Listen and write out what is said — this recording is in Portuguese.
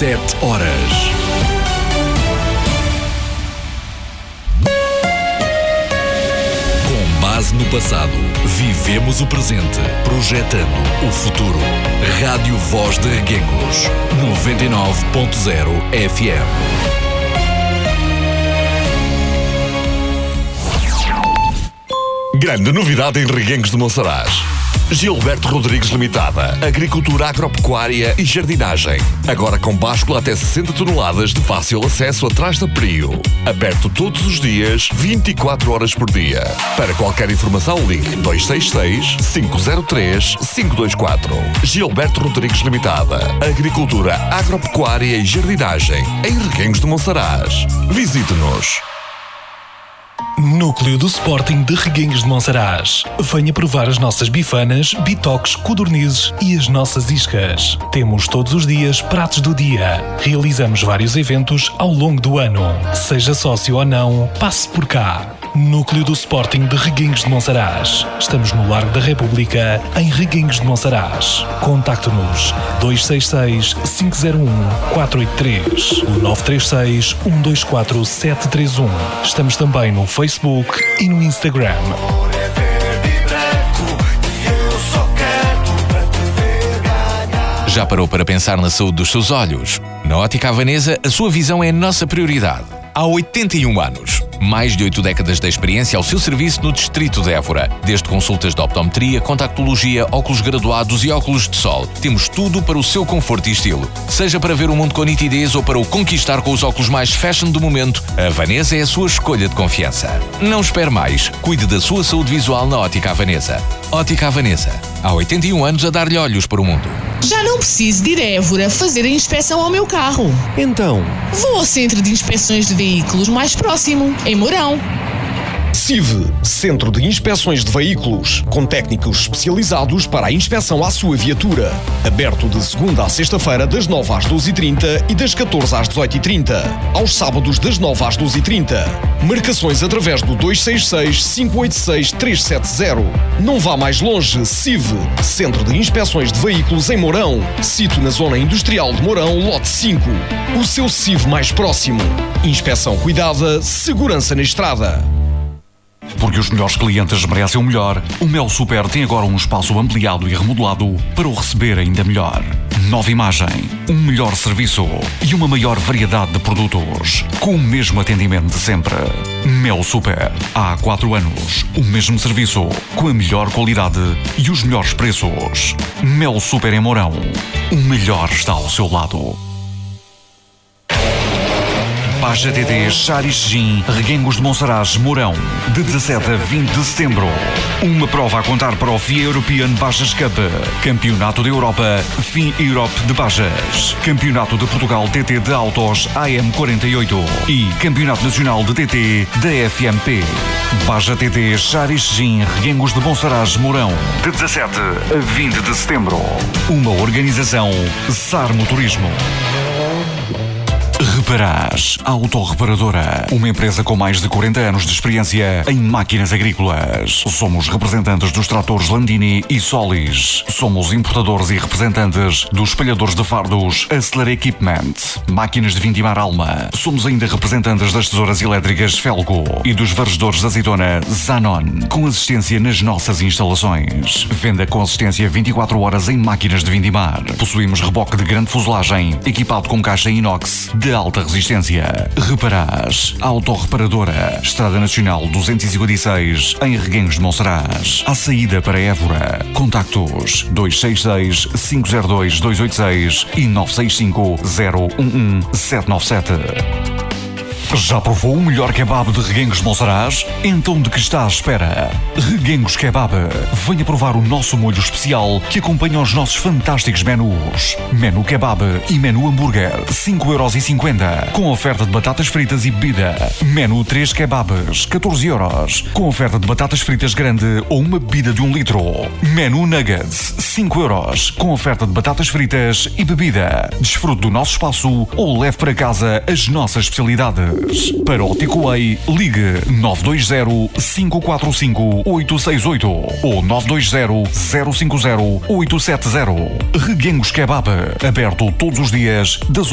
17 horas. Com base no passado, vivemos o presente, projetando o futuro. Rádio Voz de Reguengos, 99.0 FM. Grande novidade em Reguengos de Monsaraz. Gilberto Rodrigues Limitada, agricultura agropecuária e jardinagem. Agora com báscula até 60 toneladas de fácil acesso atrás da Prio. Aberto todos os dias, 24 horas por dia. Para qualquer informação, ligue 266-503-524. Gilberto Rodrigues Limitada, agricultura agropecuária e jardinagem em Reguengos de Monsaraz. Visite-nos. Núcleo do Sporting de Reguengos de Monsaraz. Venha provar as nossas bifanas, bitoques, codornizes e as nossas iscas. Temos todos os dias pratos do dia. Realizamos vários eventos ao longo do ano. Seja sócio ou não, passe por cá. Núcleo do Sporting de Reguengos de Monsaraz. Estamos no Largo da República, em Reguengos de Monsaraz. Contacte-nos 266-501-483 ou 936-124-731. Estamos também no Facebook e no Instagram. Já parou para pensar na saúde dos seus olhos? Na Ótica Havanesa, a sua visão é a nossa prioridade. Há 81 anos. Mais de 8 décadas de experiência ao seu serviço no Distrito de Évora. Desde consultas de optometria, contactologia, óculos graduados e óculos de sol. Temos tudo para o seu conforto e estilo. Seja para ver o mundo com nitidez ou para o conquistar com os óculos mais fashion do momento, a Havanesa é a sua escolha de confiança. Não espere mais. Cuide da sua saúde visual na Ótica Havanesa. Ótica Havanesa. Há 81 anos a dar-lhe olhos para o mundo. Já não preciso de ir a Évora fazer a inspeção ao meu carro. Então? Vou ao Centro de Inspeções de Veículos mais próximo, em Mourão. CIV, Centro de Inspeções de Veículos, com técnicos especializados para a inspeção à sua viatura. Aberto de segunda à sexta-feira das 9 às 12h30 e das 14 às 18h30. Aos sábados das 9 às 12h30. Marcações através do 266-586-370. Não vá mais longe, CIV, Centro de Inspeções de Veículos em Mourão. Sito na Zona Industrial de Mourão, lote 5. O seu CIV mais próximo. Inspeção cuidada, segurança na estrada. Porque os melhores clientes merecem o melhor, o Mel Super tem agora um espaço ampliado e remodelado para o receber ainda melhor. Nova imagem, um melhor serviço e uma maior variedade de produtos, com o mesmo atendimento de sempre. Mel Super, há 4 anos, o mesmo serviço, com a melhor qualidade e os melhores preços. Mel Super em Mourão, o melhor está ao seu lado. Baja TT Charis Gin, Reguengos de Monsaraz, Mourão, de 17 a 20 de setembro. Uma prova a contar para o FIA European Bajas Cup, Campeonato da Europa, FIA Europe de Bajas, Campeonato de Portugal TT de Autos AM48 e Campeonato Nacional de TT da FMP. Baja TT Charis Gin, Reguengos de Monsaraz, Mourão, de 17 a 20 de setembro. Uma organização SAR Motorismo. Reparás Autorreparadora, uma empresa com mais de 40 anos de experiência em máquinas agrícolas. Somos representantes dos tratores Landini e Solis. Somos importadores e representantes dos espalhadores de fardos Acceler Equipment, máquinas de vindimar Alma. Somos ainda representantes das tesouras elétricas Felgo e dos varredores de azeitona Zanon, com assistência nas nossas instalações. Venda com assistência 24 horas em máquinas de vindimar. Possuímos reboque de grande fuselagem, equipado com caixa inox de alta resistência. Reparás Autorreparadora, Estrada Nacional 256, em Reguengos de Monsaraz. À saída para Évora. Contactos 266-502-286 e 965-011-797. Já provou o melhor kebab de Reguengos de Monsaraz? Então de que está à espera? Reguengos Kebab. Venha provar o nosso molho especial que acompanha os nossos fantásticos menus. Menu Kebab e Menu Hambúrguer, 5,50€, com oferta de batatas fritas e bebida. Menu 3 Kebabs, 14€, com oferta de batatas fritas grande ou uma bebida de 1 litro. Menu Nuggets, 5€, com oferta de batatas fritas e bebida. Desfrute do nosso espaço ou leve para casa as nossas especialidades. Para o takeaway, ligue 920-545-868 ou 920-050-870. Reguengos Kebab, aberto todos os dias das